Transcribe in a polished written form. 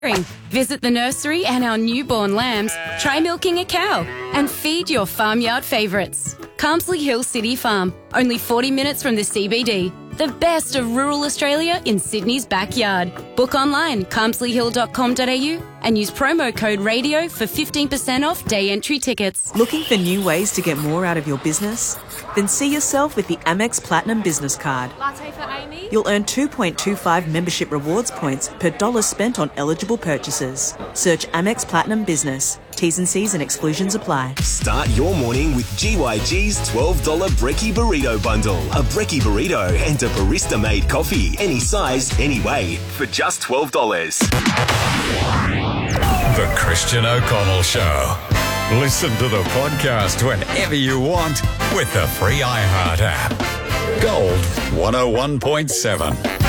Visit the nursery and our newborn lambs, try milking a cow, and feed your farmyard favourites. Carmsley Hill City Farm, only 40 minutes from the CBD. The best of rural Australia in Sydney's backyard. Book online, carmsleyhill.com.au, and use promo code RADIO for 15% off day entry tickets. Looking for new ways to get more out of your business? Then see yourself with the Amex Platinum Business Card. Latte for Amy. You'll earn 2.25 membership rewards points per dollar spent on eligible purchases. Search Amex Platinum Business. T's and C's and exclusions apply. Start your morning with GYG's $12 Brekkie Burrito Bundle. A Brekkie Burrito and a barista-made coffee. Any size, any way. For just $12. The Christian O'Connell Show. Listen to the podcast whenever you want with the free iHeart app. Gold 101.7.